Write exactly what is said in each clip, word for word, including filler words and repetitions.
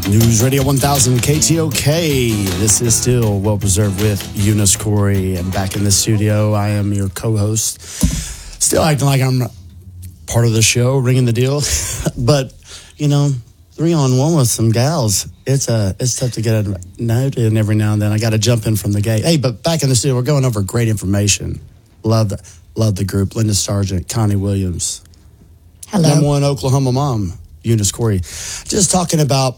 News Radio one thousand K T O K. This is still Well Preserved with Eunice Corey. And back in the studio, I am your co-host. Still acting like I'm part of the show, ringing the deal. But, you know, three on one with some gals. It's uh, it's tough to get a note in every now and then. I got to jump in from the gate. Hey, but back in the studio, we're going over great information. Love the, love the group. Linda Sargent, Connie Williams. Hello. Number one Oklahoma mom, Eunice Corey. Just talking about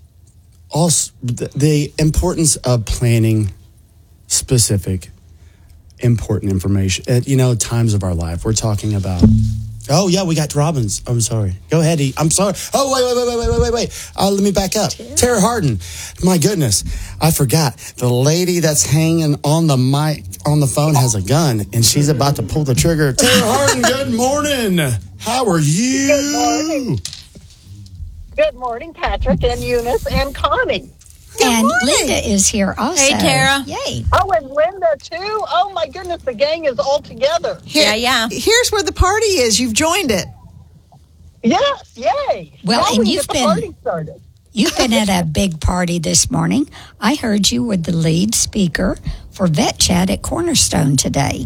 also the, the importance of planning specific, important information at, you know, times of our life. We're talking about, oh, yeah, we got Robbins. I'm sorry. Go ahead, E. I'm sorry. Oh, wait, wait, wait, wait, wait, wait, wait. Uh, let me back up. Tara. Tara Harden. My goodness. I forgot. The lady that's hanging on the mic, on the phone has a gun, and she's about to pull the trigger. Tara Harden, good morning. How are you? Good morning. Good morning, Patrick and Eunice and Connie. Good and morning. Linda is here also. Hey, Tara. Yay. Oh, and Linda, too. Oh, my goodness, the gang is all together. Here, yeah, yeah. Here's where the party is. You've joined it. Yes, yay. Well, now and we you've get the been party started. You've been at a big party this morning. I heard you were the lead speaker for Vet Chat at Cornerstone today.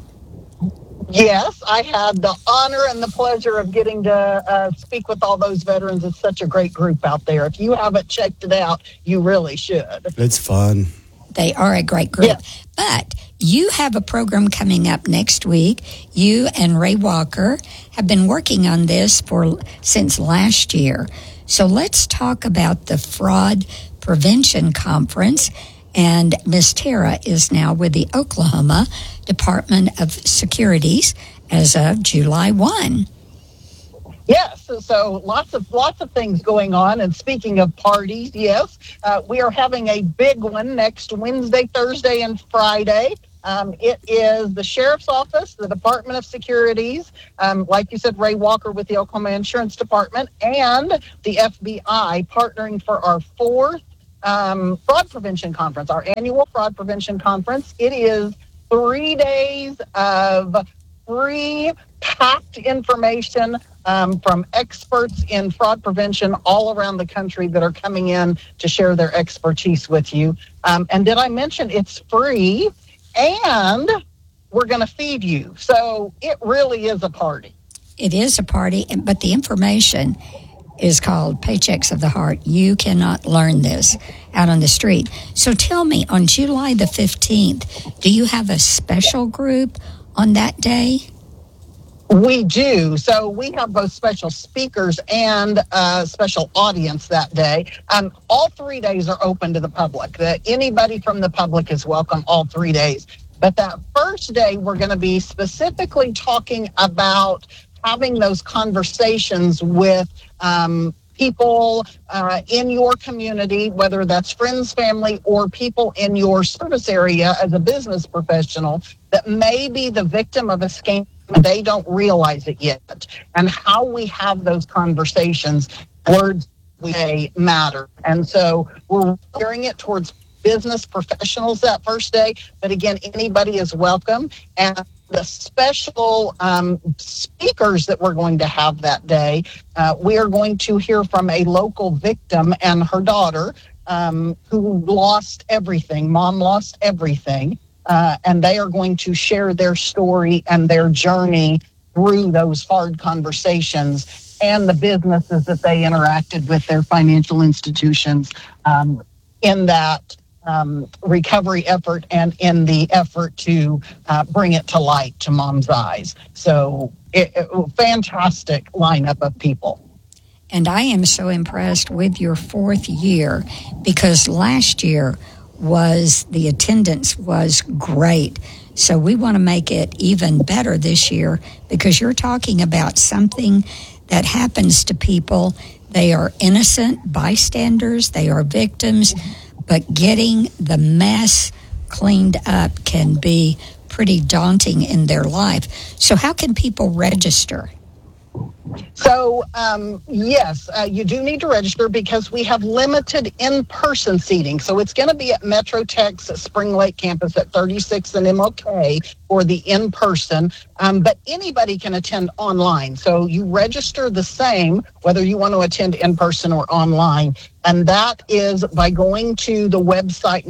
Yes, I had the honor and the pleasure of getting to uh, speak with all those veterans. It's such a great group out there. If you haven't checked it out, you really should. It's fun. They are a great group. Yes. But you have a program coming up next week. You and Ray Walker have been working on this for since last year. So let's talk about the Fraud Prevention Conference. And Miss Tara is now with the Oklahoma Department of Securities as of July first. Yes, so lots of lots of things going on. And speaking of parties, yes, uh, we are having a big one next Wednesday, Thursday, and Friday. Um, it is the Sheriff's Office, the Department of Securities, um, like you said, Ray Walker with the Oklahoma Insurance Department, and the F B I partnering for our fourth um, Fraud Prevention Conference, our annual Fraud Prevention Conference. It is three days of free, packed information um, from experts in fraud prevention all around the country that are coming in to share their expertise with you. Um, and did I mention it's free? And we're going to feed you. So it really is a party. It is a party, but the information is called Paychecks of the Heart. You cannot learn this out on the street. So tell me, on July the fifteenth, do you have a special group on that day? We do. So we have both special speakers and a special audience that day. Um, all three days are open to the public. Uh, anybody from the public is welcome all three days. But that first day, we're going to be specifically talking about having those conversations with um, people uh, in your community, whether that's friends, family, or people in your service area as a business professional that may be the victim of a scam. They don't realize it yet. And how we have those conversations, words we say matter. And so we're gearing it towards business professionals that first day. But again, anybody is welcome. And the special um, speakers that we're going to have that day, uh, we are going to hear from a local victim and her daughter um, who lost everything. Mom lost everything. Uh, and they are going to share their story and their journey through those hard conversations and the businesses that they interacted with, their financial institutions, um, in that um, recovery effort and in the effort to uh, bring it to light to mom's eyes. So it, it, fantastic lineup of people. And I am so impressed with your fourth year, because last year was the attendance was great. So we want to make it even better this year, because you're talking about something that happens to people. They are innocent bystanders, they are victims, but getting the mess cleaned up can be pretty daunting in their life. So how can people register? So, um, yes, uh, you do need to register because we have limited in-person seating. So it's going to be at Metro Tech's Spring Lake campus at thirty-sixth and M L K for the in-person, um, but anybody can attend online. So you register the same, whether you want to attend in-person or online. And that is by going to the website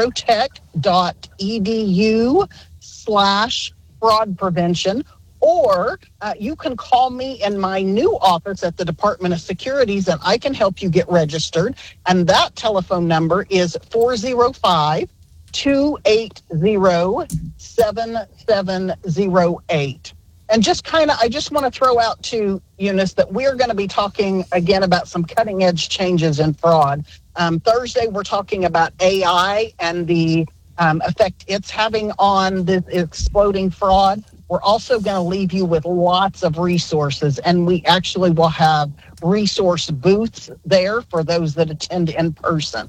metrotech.edu slash fraud prevention. Or uh, you can call me in my new office at the Department of Securities, and I can help you get registered. And that telephone number is four oh five, two eight zero, seven seven zero eight. And just kind of, I just want to throw out to Eunice that we're going to be talking again about some cutting edge changes in fraud. Um, Thursday, we're talking about A I and the um, effect it's having on the exploding fraud. We're also going to leave you with lots of resources, and we actually will have resource booths there for those that attend in person.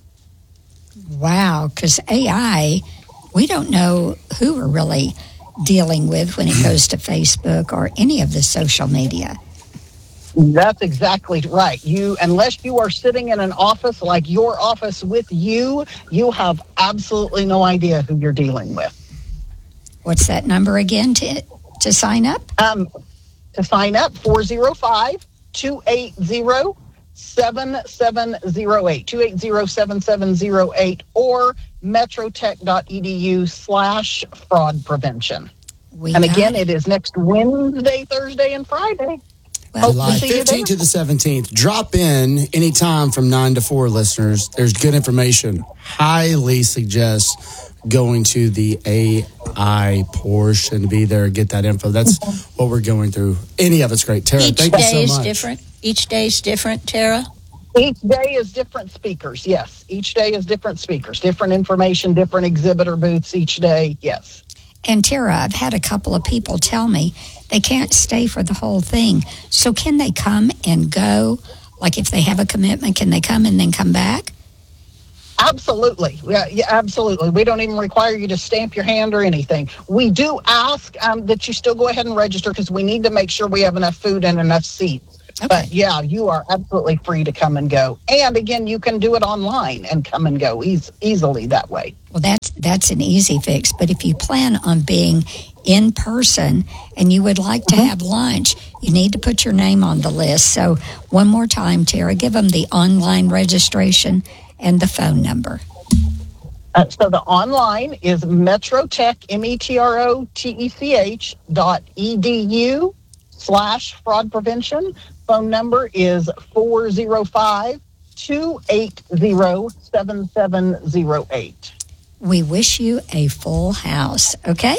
Wow, because A I, we don't know who we're really dealing with when it goes to Facebook or any of the social media. That's exactly right. You, unless you are sitting in an office like your office with you, you have absolutely no idea who you're dealing with. What's that number again to to sign up? Um, to sign up, four oh five, two eight zero, seven seven zero eight, two eight zero, seven seven zero eight, or metrotech.edu slash fraud prevention. We and again, it. it is next Wednesday, Thursday, and Friday. Well, July fifteenth to the seventeenth. Drop in anytime from nine to four, listeners. There's good information. Highly suggest going to the A I portion to be there, get that info. That's what we're going through. Any of it's great. Tara, Each thank you so day is much. different. Each day is different, Tara. Each day is different speakers, yes. Each day is different speakers, different information, different exhibitor booths each day, yes. And Tara, I've had a couple of people tell me they can't stay for the whole thing. So can they come and go? Like if they have a commitment, can they come and then come back? Absolutely. Yeah, yeah, absolutely. We don't even require you to stamp your hand or anything. We do ask um, that you still go ahead and register because we need to make sure we have enough food and enough seats. Okay. But yeah, you are absolutely free to come and go. And again, you can do it online and come and go eas- easily that way. Well, that's that's an easy fix. But if you plan on being in person and you would like to mm-hmm. have lunch, you need to put your name on the list. So one more time, Tara, give them the online registration and the phone number. Uh, so the online is Metrotech, M E T R O T E C H dot E D U slash fraud prevention. Phone number is four oh five, two eight zero, seven seven zero eight. We wish you a full house, okay?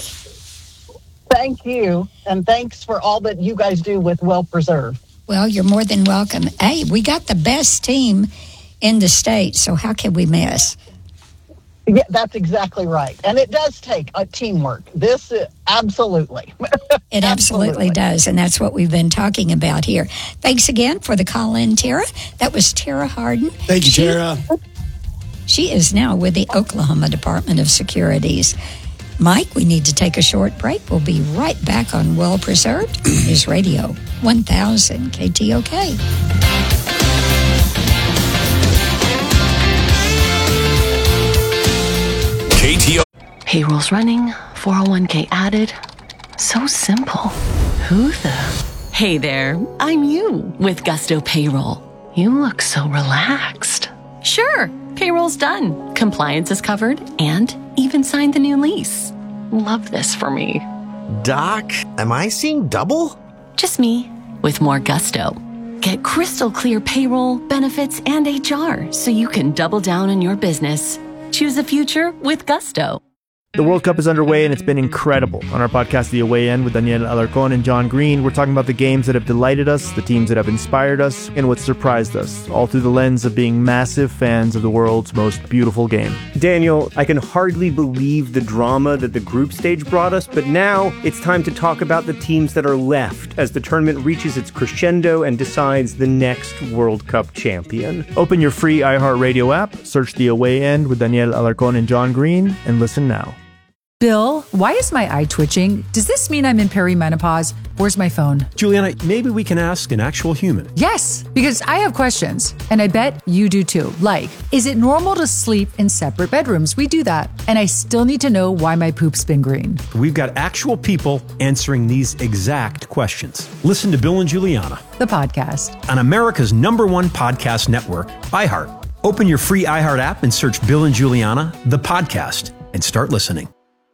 Thank you, and thanks for all that you guys do with Well Preserved. Well, you're more than welcome. Hey, we got the best team in the state, so how can we miss? Yeah, that's exactly right. And it does take a teamwork. This, uh, absolutely. It absolutely, absolutely does, and that's what we've been talking about here. Thanks again for the call-in, Tara. That was Tara Harden. Thank you, she, Tara. She is now with the Oklahoma Department of Securities. Mike, we need to take a short break. We'll be right back on Well Preserved News Radio, one thousand K T O K. K T O. Payroll's running, four oh one k added. So simple. Who the? Hey there, I'm you with Gusto Payroll. You look so relaxed. Sure, payroll's done. Compliance is covered and even signed the new lease. Love this for me. Doc, am I seeing double? Just me with more gusto. Get crystal clear payroll, benefits, and H R so you can double down on your business. Choose a future with Gusto. The World Cup is underway and it's been incredible. On our podcast, The Away End, with Daniel Alarcón and John Green, we're talking about the games that have delighted us, the teams that have inspired us, and what surprised us, all through the lens of being massive fans of the world's most beautiful game. Daniel, I can hardly believe the drama that the group stage brought us, but now it's time to talk about the teams that are left as the tournament reaches its crescendo and decides the next World Cup champion. Open your free iHeartRadio app, search The Away End with Daniel Alarcón and John Green, and listen now. Bill, why is my eye twitching? Does this mean I'm in perimenopause? Where's my phone? Juliana, maybe we can ask an actual human. Yes, because I have questions, and I bet you do too. Like, is it normal to sleep in separate bedrooms? We do that. And I still need to know why my poop's been green. We've got actual people answering these exact questions. Listen to Bill and Juliana, The podcast. on America's number one podcast network, iHeart. Open your free iHeart app and search Bill and Juliana, the podcast, and start listening.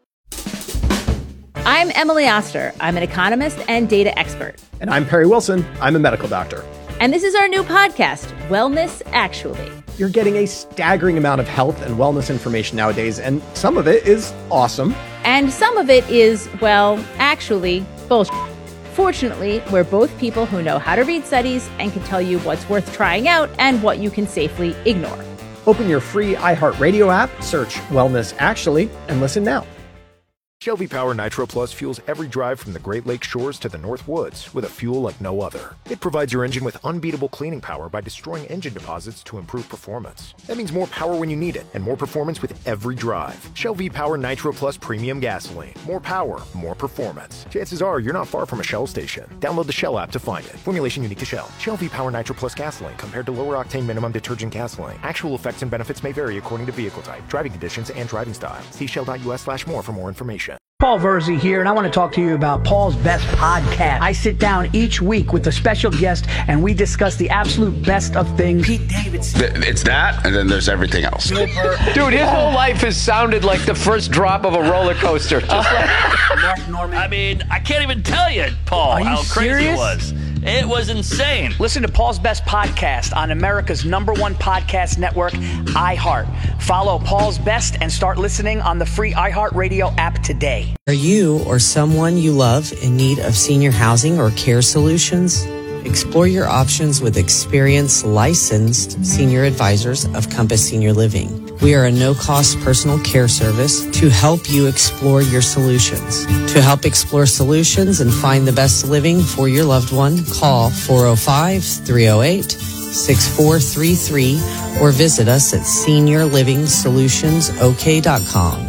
I'm Emily Oster. I'm an economist and data expert. And I'm Perry Wilson. I'm a medical doctor. And this is our new podcast, Wellness Actually. You're getting a staggering amount of health and wellness information nowadays, and some of it is awesome. And some of it is, well, actually, bullshit. Fortunately, we're both people who know how to read studies and can tell you what's worth trying out and what you can safely ignore. Open your free iHeartRadio app, search Wellness Actually, and listen now. Shell V-Power Nitro Plus fuels every drive from the Great Lakes shores to the North Woods with a fuel like no other. It provides your engine with unbeatable cleaning power by destroying engine deposits to improve performance. That means more power when you need it, and more performance with every drive. Shell V-Power Nitro Plus Premium Gasoline. More power, more performance. Chances are you're not far from a Shell station. Download the Shell app to find it. Formulation unique to Shell. Shell V-Power Nitro Plus Gasoline compared to lower octane minimum detergent gasoline. Actual effects and benefits may vary according to vehicle type, driving conditions, and driving style. See shell.us slash more for more information. Paul Verzi here, and I want to talk to you about Paul's Best Podcast. I sit down each week with a special guest, and we discuss the absolute best of things. Pete Davidson. It's that, and then there's everything else. Dude, his whole life has sounded like the first drop of a roller coaster. Just like Mark Norman. I mean, I can't even tell you, Paul, Are you how crazy serious? it was. It was insane. Listen to Paul's Best Podcast on America's number one podcast network, iHeart. Follow Paul's Best and start listening on the free iHeartRadio app today. Are you or someone you love in need of senior housing or care solutions? Explore your options with experienced, licensed senior advisors of Compass Senior Living. We are a no-cost personal care service to help you explore your solutions. To help explore solutions and find the best living for your loved one, call four oh five, three oh eight, six four three three or visit us at senior living solutions o k dot com.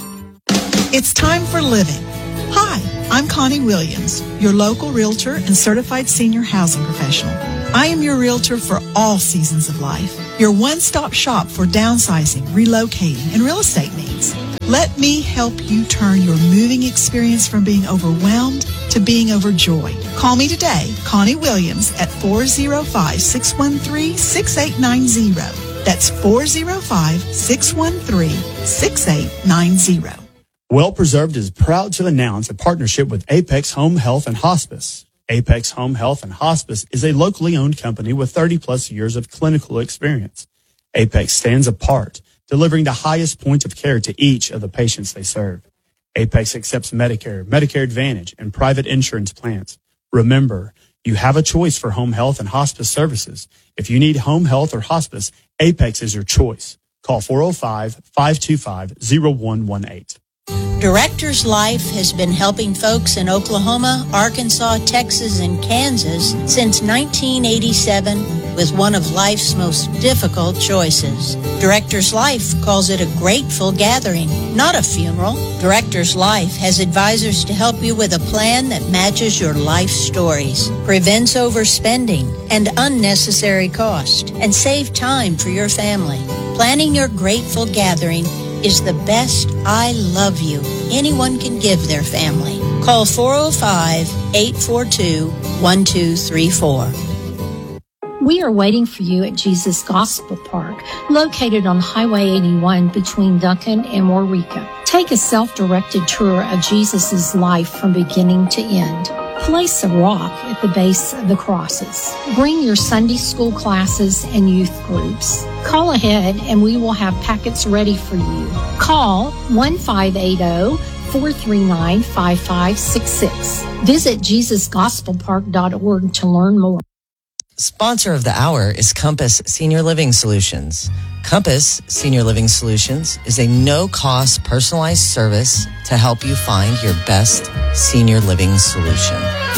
It's time for living. Hi, I'm Connie Williams, your local realtor and certified senior housing professional. I am your realtor for all seasons of life, your one-stop shop for downsizing, relocating, and real estate needs. Let me help you turn your moving experience from being overwhelmed to being overjoyed. Call me today, Connie Williams, at four oh five, six one three, six eight nine zero. That's four oh five, six one three, six eight nine zero. Well Preserved is proud to announce a partnership with Apex Home Health and Hospice. Apex Home Health and Hospice is a locally owned company with thirty plus years of clinical experience. Apex stands apart, delivering the highest point of care to each of the patients they serve. Apex accepts Medicare, Medicare Advantage, and private insurance plans. Remember, you have a choice for home health and hospice services. If you need home health or hospice, Apex is your choice. Call four oh five, five two five, oh one one eight. Director's Life has been helping folks in Oklahoma, Arkansas, Texas, and Kansas since nineteen eighty-seven with one of life's most difficult choices. Director's Life calls it a grateful gathering, not a funeral. Director's Life has advisors to help you with a plan that matches your life stories, prevents overspending and unnecessary cost, and save time for your family. Planning your grateful gathering is the best I love you anyone can give their family. Call four oh five, eight four two, one two three four. We are waiting for you at Jesus Gospel Park, located on Highway eighty-one between Duncan and Waurika. Take a self-directed tour of Jesus' life from beginning to end. Place a rock at the base of the crosses. Bring your Sunday school classes and youth groups. Call ahead and we will have packets ready for you. Call one five eight zero, four three nine, five five six six. Visit jesus gospel park dot org to learn more. Sponsor of the hour is Compass Senior Living Solutions. Compass Senior Living Solutions is a no-cost personalized service to help you find your best senior living solution.